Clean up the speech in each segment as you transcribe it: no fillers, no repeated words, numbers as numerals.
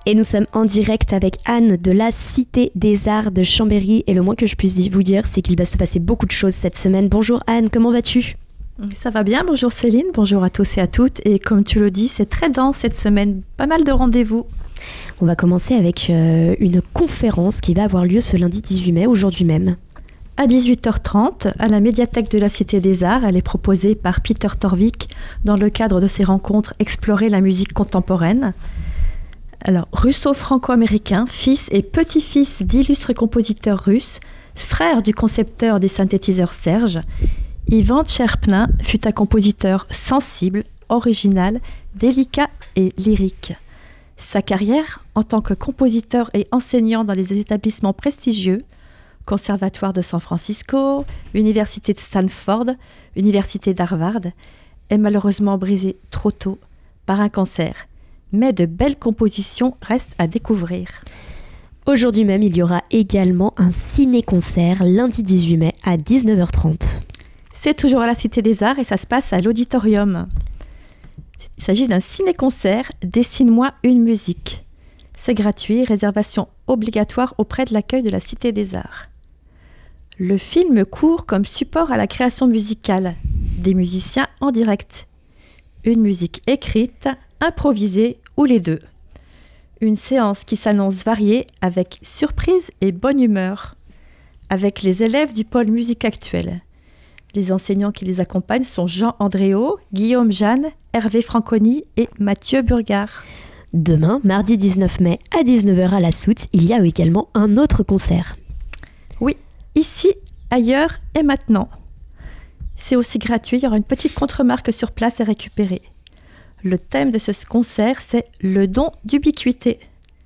Et nous sommes en direct avec Anne de la Cité des Arts de Chambéry. Et le moins que je puisse vous dire, c'est qu'il va se passer beaucoup de choses cette semaine. Bonjour Anne, comment vas-tu ? Ça va bien, bonjour Céline, bonjour à tous et à toutes. Et comme tu le dis, c'est très dense cette semaine, pas mal de rendez-vous. On va commencer avec une conférence qui va avoir lieu ce lundi 18 mai, aujourd'hui même. À 18h30, à la médiathèque de la Cité des Arts, elle est proposée par Peter Torvik dans le cadre de ses rencontres Explorer la musique contemporaine. Alors, russo-franco-américain, fils et petit-fils d'illustres compositeurs russes, frère du concepteur des synthétiseurs Serge, Ivan Tcherpnin fut un compositeur sensible, original, délicat et lyrique. Sa carrière, en tant que compositeur et enseignant dans des établissements prestigieux, Conservatoire de San Francisco, Université de Stanford, Université d'Harvard, est malheureusement brisée trop tôt par un cancer. Mais de belles compositions restent à découvrir. Aujourd'hui même, il y aura également un ciné-concert lundi 18 mai à 19h30. C'est toujours à la Cité des Arts et ça se passe à l'Auditorium. Il s'agit d'un ciné-concert « Dessine-moi une musique ». C'est gratuit, réservation obligatoire auprès de l'accueil de la Cité des Arts. Le film court comme support à la création musicale, des musiciens en direct. Une musique écrite, improvisée ou les deux. Une séance qui s'annonce variée avec surprise et bonne humeur. Avec les élèves du pôle musique actuelle. Les enseignants qui les accompagnent sont Jean Andréau, Guillaume Jeanne, Hervé Franconi et Mathieu Burgard. Demain, mardi 19 mai à 19h à la Soute, il y a également un autre concert. Oui, ici, ailleurs et maintenant. C'est aussi gratuit, il y aura une petite contre-marque sur place à récupérer. Le thème de ce concert, c'est le don d'ubiquité.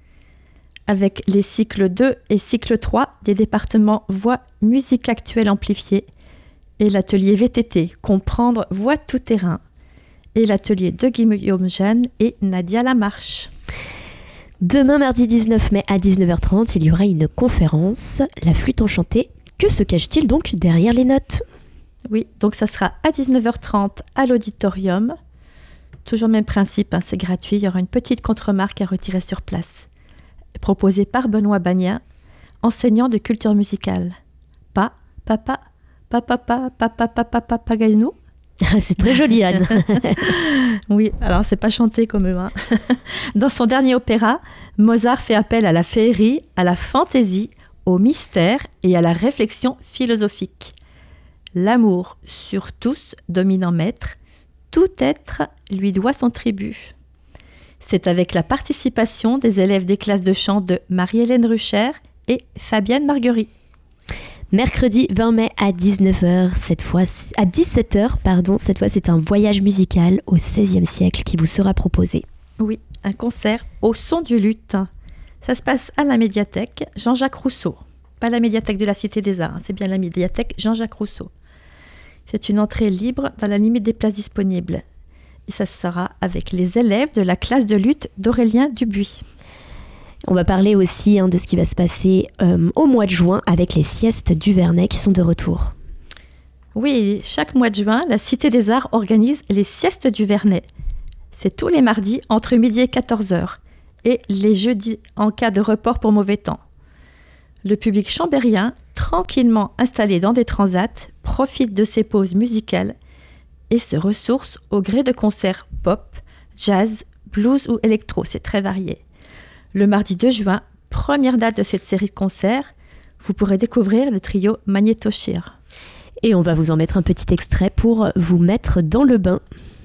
Avec les cycles 2 et cycle 3 des départements voix musique actuelle amplifiée et l'atelier VTT, comprendre voix tout-terrain, et l'atelier de Guillaume Jeanne et Nadia Lamarche. Demain, mardi 19 mai à 19h30, il y aura une conférence, la flûte enchantée. Que se cache-t-il donc derrière les notes ? Oui, donc ça sera à 19h30 à l'auditorium. Toujours le même principe, c'est gratuit, il y aura une petite contre-marque à retirer sur place. Proposée par Benoît Bagnin, enseignant de culture musicale. Papageno. C'est très joli, Anne. Oui, alors c'est pas chanté comme eux. Dans son dernier opéra, Mozart fait appel à la féerie, à la fantaisie, au mystère et à la réflexion philosophique. L'amour sur tous dominant maître, tout être lui doit son tribut. C'est avec la participation des élèves des classes de chant de Marie-Hélène Rucher et Fabienne Marguerite. Mercredi 20 mai à 19h, à 17h, cette fois c'est un voyage musical au XVIe siècle qui vous sera proposé. Oui, un concert au son du luth. Ça se passe à la médiathèque Jean-Jacques Rousseau. Pas la médiathèque de la Cité des Arts, c'est bien la médiathèque Jean-Jacques Rousseau. C'est une entrée libre dans la limite des places disponibles. Et ça sera avec les élèves de la classe de luth d'Aurélien Dubuis. On va parler aussi de ce qui va se passer au mois de juin avec les siestes du Vernet qui sont de retour. Oui, chaque mois de juin, la Cité des Arts organise les siestes du Vernet. C'est tous les mardis entre midi et 14h et les jeudis en cas de report pour mauvais temps. Le public chambérien, tranquillement installé dans des transats, profite de ces pauses musicales et se ressource au gré de concerts pop, jazz, blues ou électro. C'est très varié. Le mardi 2 juin, première date de cette série de concerts, vous pourrez découvrir le trio Magnétochir. Et on va vous en mettre un petit extrait pour vous mettre dans le bain.